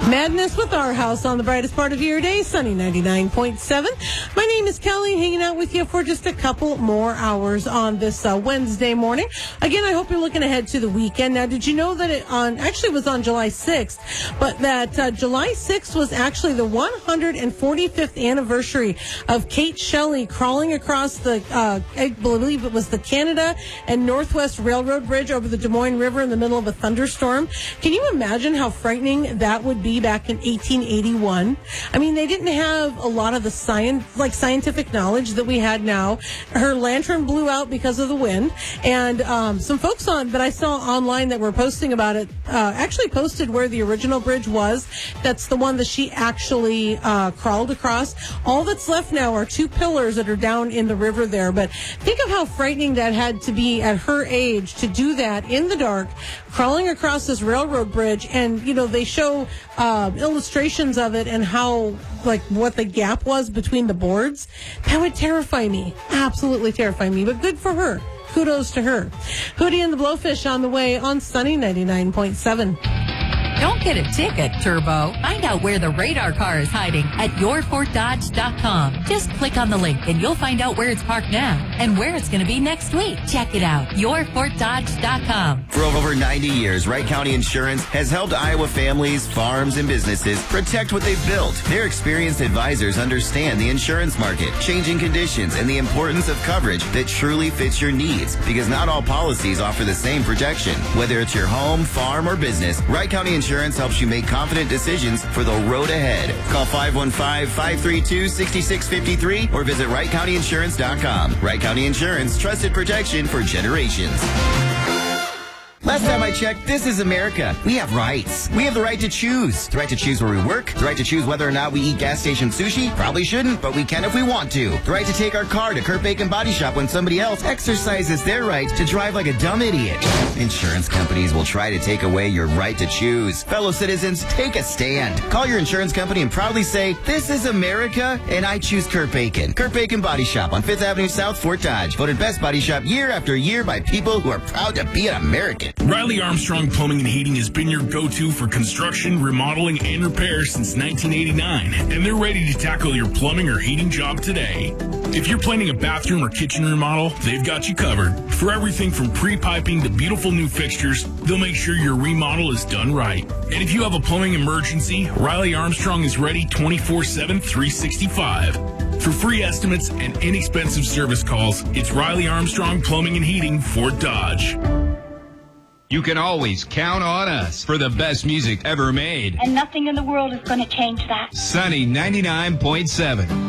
Madness with our house on the brightest part of your day, sunny 99.7. My name is Kelly, hanging out with you for just a couple more hours on this Wednesday morning. Again, I hope you're looking ahead to the weekend. Now, did you know that it was on July 6th, but that July 6th was actually the 145th anniversary of Kate Shelley crawling across the, I believe it was the Canada and Northwest Railroad Bridge over the Des Moines River in the middle of a thunderstorm. Can you imagine how frightening that would be back in 1881? I mean, they didn't have a lot of the scientific knowledge that we had now. Her lantern blew out because of the wind, and some folks that I saw online that were posting about it actually posted where the original bridge was. That's the one that she actually crawled across. All that's left now are two pillars that are down in the river there. But think of how frightening that had to be at her age to do that in the dark, crawling across this railroad bridge. And, you know, they show illustrations of it and how, what the gap was between the boards. That would terrify me. Absolutely terrify me. But good for her. Kudos to her. Hootie and the Blowfish on the way on Sunny 99.7. Don't get a ticket, Turbo. Find out where the radar car is hiding at yourfortdodge.com. Just click on the link and you'll find out where it's parked now and where it's going to be next week. Check it out. yourfortdodge.com. For over 90 years, Wright County Insurance has helped Iowa families, farms, and businesses protect what they've built. Their experienced advisors understand the insurance market, changing conditions, and the importance of coverage that truly fits your needs, because not all policies offer the same protection. Whether it's your home, farm, or business, Wright County Insurance helps you make confident decisions for the road ahead. Call 515-532-6653 or visit WrightCountyInsurance.com. Wright County Insurance, trusted protection for generations. Last time I checked, this is America. We have rights. We have the right to choose. The right to choose where we work. The right to choose whether or not we eat gas station sushi. Probably shouldn't, but we can if we want to. The right to take our car to Kurt Bacon Body Shop when somebody else exercises their right to drive like a dumb idiot. Insurance companies will try to take away your right to choose. Fellow citizens, take a stand. Call your insurance company and proudly say, "This is America, and I choose Kurt Bacon." Kurt Bacon Body Shop on 5th Avenue South, Fort Dodge. Voted best body shop year after year by people who are proud to be an American. Riley Armstrong Plumbing and Heating has been your go-to for construction, remodeling, and repair since 1989, and they're ready to tackle your plumbing or heating job today. If you're planning a bathroom or kitchen remodel, they've got you covered. For everything from pre-piping to beautiful new fixtures, they'll make sure your remodel is done right. And if you have a plumbing emergency, Riley Armstrong is ready 24/7, 365. For free estimates and inexpensive service calls, it's Riley Armstrong Plumbing and Heating, Fort Dodge. You can always count on us for the best music ever made. And nothing in the world is going to change that. Sunny 99.7.